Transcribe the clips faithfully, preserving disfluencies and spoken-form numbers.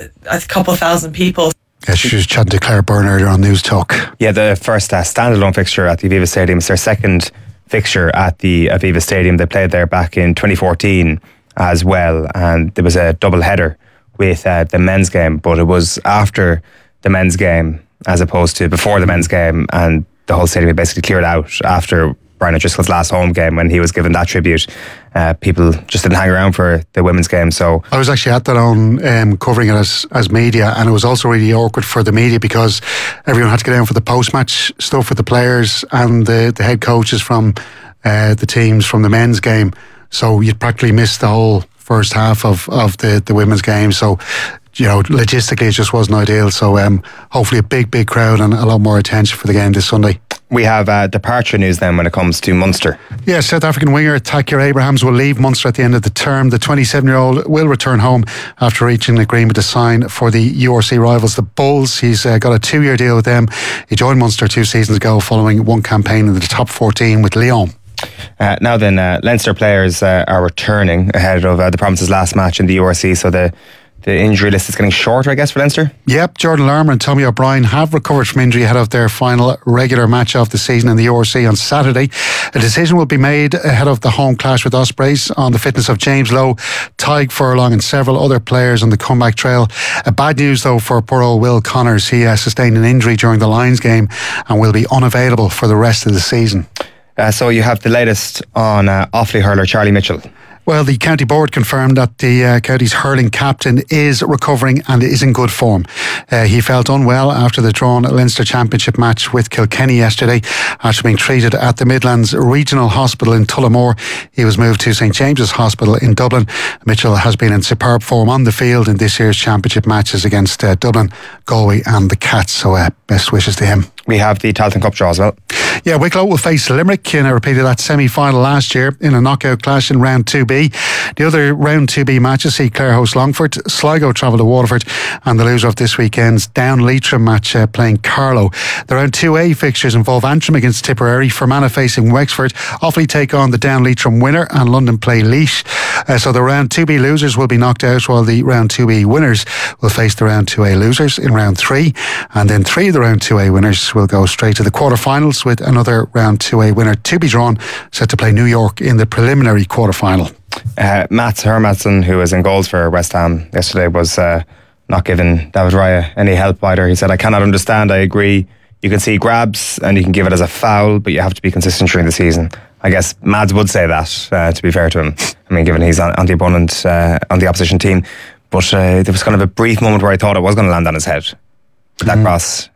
a couple of thousand people. Yeah, she was chatting to Claire Byrne earlier on News Talk. Yeah, the first uh, standalone fixture at the Aviva Stadium. It's their second fixture at the Aviva Stadium. They played there back in twenty fourteen as well, and there was a double header with uh, the men's game, but it was after the men's game as opposed to before the men's game, and the whole stadium basically cleared out after Brian O'Driscoll's last home game when he was given that tribute. Uh, people just didn't hang around for the women's game. So I was actually at that on um, covering it as, as media, and it was also really awkward for the media because everyone had to get down for the post-match stuff with the players and the, the head coaches from uh, the teams from the men's game. So you'd practically miss the whole first half of, of the, the women's game. So, you know, logistically it just wasn't ideal. So um, hopefully a big, big crowd and a lot more attention for the game this Sunday. We have uh, departure news then when it comes to Munster. Yeah, South African winger Takir Abrahams will leave Munster at the end of the term. The twenty-seven-year-old will return home after reaching an agreement to sign for the U R C rivals, the Bulls. He's uh, got a two-year deal with them. He joined Munster two seasons ago following one campaign in the top fourteen with Lyon. Uh, now then, uh, Leinster players uh, are returning ahead of uh, the Province's last match in the U R C, so the The injury list is getting shorter, I guess, for Leinster? Yep, Jordan Larmour and Tommy O'Brien have recovered from injury ahead of their final regular match of the season in the U R C on Saturday. A decision will be made ahead of the home clash with Ospreys on the fitness of James Lowe, Tyg Furlong and several other players on the comeback trail. Uh, bad news, though, for poor old Will Connors. He uh, sustained an injury during the Lions game and will be unavailable for the rest of the season. Uh, so you have the latest on uh, Offaly hurler Charlie Mitchell. Well, the county board confirmed that the uh, county's hurling captain is recovering and is in good form. Uh, he felt unwell after the drawn Leinster Championship match with Kilkenny yesterday. After being treated at the Midlands Regional Hospital in Tullamore, he was moved to St James's Hospital in Dublin. Mitchell has been in superb form on the field in this year's championship matches against uh, Dublin, Galway and the Cats. So uh, best wishes to him. We have the Tailteann Cup draw as well. Yeah, Wicklow will face Limerick in a repeat of that semi-final last year in a knockout clash in round two B. The other round two B matches see Clare host Longford, Sligo travel to Waterford, and the loser of this weekend's Down Leitrim match uh, playing Carlow. The round two A fixtures involve Antrim against Tipperary, Fermanagh facing Wexford, Offaly take on the Down Leitrim winner, and London play Laois. Uh, so the round two B losers will be knocked out, while the round two B winners will face the round two A losers in round three, and then three of the round two A winners will go straight to the quarterfinals, with another round two A winner to be drawn, set to play New York in the preliminary quarterfinal. Uh, Mats Hermansson, who was in goals for West Ham yesterday, was uh, not giving David Raya any help either. He said, I cannot understand, I agree. You can see grabs and you can give it as a foul, but you have to be consistent during the season. I guess Mads would say that, uh, to be fair to him. I mean, given he's on, on the opponent, uh, on the opposition team. But uh, there was kind of a brief moment where I thought it was going to land on his head. But that mm. cross,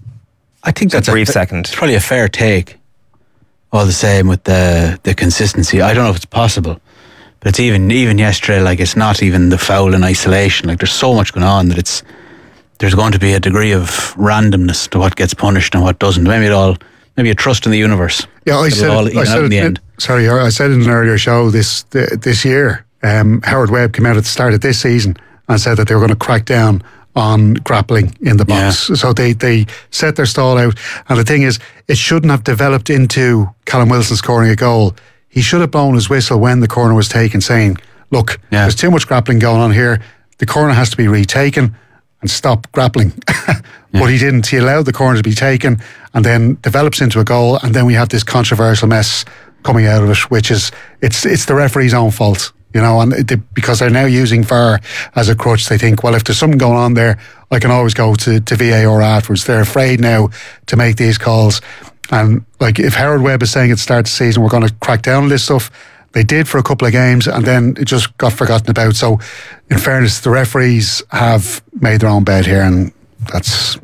I think that's a brief a, second. It's probably a fair take. All the same with the the consistency. I don't know if it's possible. But it's even even yesterday, like it's not even the foul in isolation. Like there's so much going on that it's there's going to be a degree of randomness to what gets punished and what doesn't. Maybe it all maybe a trust in the universe. Yeah, I said, all it, I said in it, the end. Sorry, I said in an earlier show this this year. Um, Howard Webb came out at the start of this season and said that they were going to crack down on grappling in the box. Yeah. So they, they set their stall out. And the thing is, it shouldn't have developed into Callum Wilson scoring a goal. He should have blown his whistle when the corner was taken, saying, look, yeah. there's too much grappling going on here. The corner has to be retaken and stop grappling. yeah. But he didn't. He allowed the corner to be taken and then develops into a goal. And then we have this controversial mess coming out of it, which is, it's it's the referee's own fault. You know, and they, because they're now using V A R as a crutch, they think, well, if there's something going on there, I can always go to, to V A R afterwards. They're afraid now to make these calls. And like if Howard Webb is saying at the start of the season, we're going to crack down on this stuff, they did for a couple of games and then it just got forgotten about. So in fairness, the referees have made their own bed here, and that's...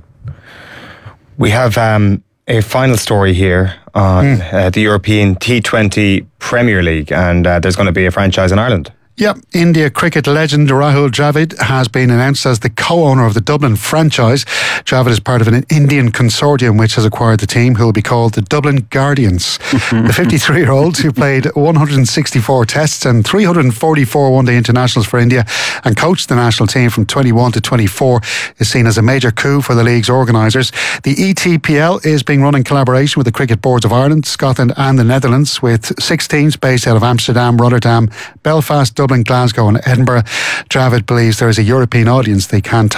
We have um, a final story here on mm. uh, the European T twenty Premier League, and uh, there's going to be a franchise in Ireland. Yep, India cricket legend Rahul Dravid has been announced as the co-owner of the Dublin franchise. Dravid is part of an Indian consortium which has acquired the team, who will be called the Dublin Guardians. The fifty-three-year-old, who played one hundred sixty-four tests and three hundred forty-four one-day internationals for India and coached the national team from twenty-one to twenty-four, is seen as a major coup for the league's organisers. The E T P L is being run in collaboration with the Cricket Boards of Ireland, Scotland and the Netherlands, with six teams based out of Amsterdam, Rotterdam, Belfast, Dublin, Glasgow and Edinburgh. Dravid believes there is a European audience they can